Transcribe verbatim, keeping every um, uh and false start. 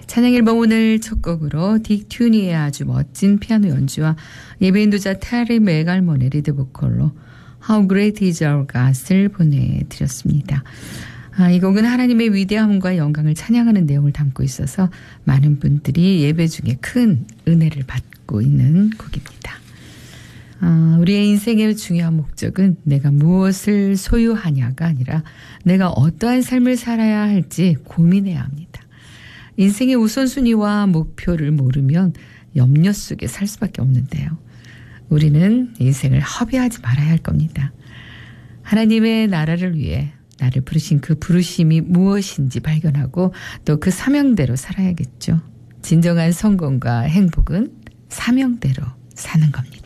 찬양 앨범 오늘 첫 곡으로 딕 튜니의 아주 멋진 피아노 연주와 예배 인도자 테리 메갈몬의 리드 보컬로 How Great Is Our God을 보내드렸습니다. 아, 이 곡은 하나님의 위대함과 영광을 찬양하는 내용을 담고 있어서 많은 분들이 예배 중에 큰 은혜를 받고 있는 곡입니다. 아, 우리의 인생의 중요한 목적은 내가 무엇을 소유하냐가 아니라 내가 어떠한 삶을 살아야 할지 고민해야 합니다. 인생의 우선순위와 목표를 모르면 염려 속에 살 수밖에 없는데요. 우리는 인생을 허비하지 말아야 할 겁니다. 하나님의 나라를 위해 나를 부르신 그 부르심이 무엇인지 발견하고 또 그 사명대로 살아야겠죠. 진정한 성공과 행복은 사명대로 사는 겁니다.